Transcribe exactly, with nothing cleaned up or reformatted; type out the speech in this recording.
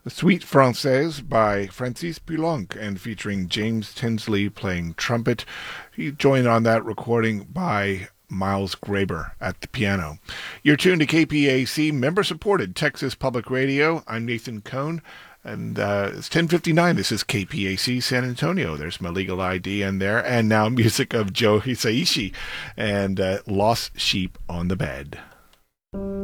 The Suite Française by Francis Poulenc and featuring James Tinsley playing trumpet. He joined on that recording by Miles Graber at the piano. You're tuned to K P A C, member-supported Texas Public Radio. I'm Nathan Cohn, and uh, it's ten fifty-nine. This is K P A C San Antonio. There's my legal I D in there, and now music of Joe Hisaishi and uh, Lost Sheep on the Bed.